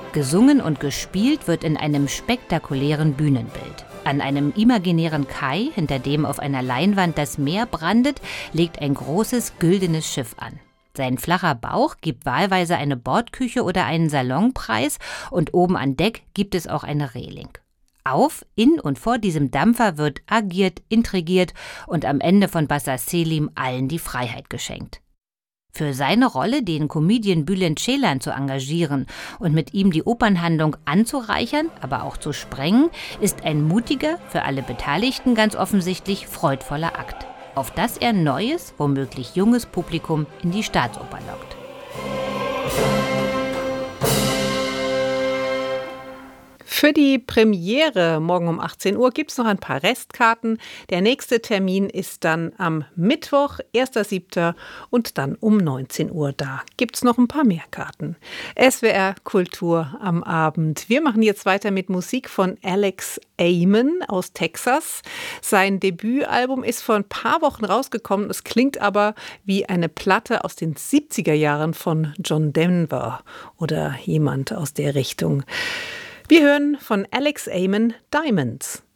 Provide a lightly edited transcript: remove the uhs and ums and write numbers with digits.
Gesungen und gespielt wird in einem spektakulären Bühnenbild. An einem imaginären Kai, hinter dem auf einer Leinwand das Meer brandet, legt ein großes güldenes Schiff an. Sein flacher Bauch gibt wahlweise eine Bordküche oder einen Salonpreis und oben an Deck gibt es auch eine Reling. Auf, in und vor diesem Dampfer wird agiert, intrigiert und am Ende von Bassa Selim allen die Freiheit geschenkt. Für seine Rolle den Comedian Bülent Ceylan zu engagieren und mit ihm die Opernhandlung anzureichern, aber auch zu sprengen, ist ein mutiger, für alle Beteiligten ganz offensichtlich freudvoller Akt, auf das er neues, womöglich junges Publikum in die Staatsoper lockt. Für die Premiere morgen um 18 Uhr gibt es noch ein paar Restkarten. Der nächste Termin ist dann am Mittwoch, 1.7. und dann um 19 Uhr. Da gibt es noch ein paar mehr Karten. SWR Kultur am Abend. Wir machen jetzt weiter mit Musik von Alex Aimen aus Texas. Sein Debütalbum ist vor ein paar Wochen rausgekommen. Es klingt aber wie eine Platte aus den 70er Jahren von John Denver oder jemand aus der Richtung. Wir hören von Alex Aimen Diamonds.